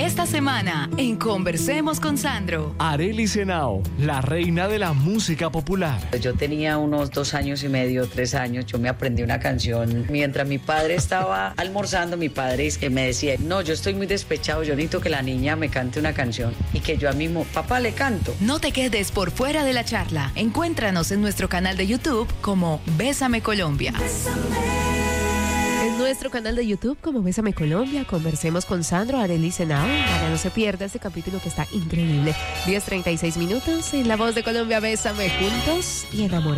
Esta semana, en Conversemos con Sandro. Arelis Henao, la reina de la música popular. Yo tenía unos 2 años y medio, 3 años, yo me aprendí una canción. Mientras mi padre estaba almorzando, mi padre me decía, no, yo estoy muy despechado, yo necesito que la niña me cante una canción. Y que yo a mismo, papá, le canto. No te quedes por fuera de la charla. Encuéntranos en nuestro canal de YouTube como Bésame Colombia. En nuestro canal de YouTube como Bésame Colombia, Conversemos con Sandro, Arelis Henao. Para no se pierda este capítulo que está increíble. 10:36 en La Voz de Colombia, Bésame juntos y enamorados.